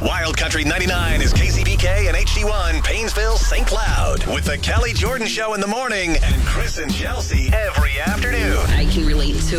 Wild Country 99 is KCBK and HD1 Painesville, St. Cloud. With the Kelly Jordan Show in the morning and Chris and Chelsea every afternoon. I can relate to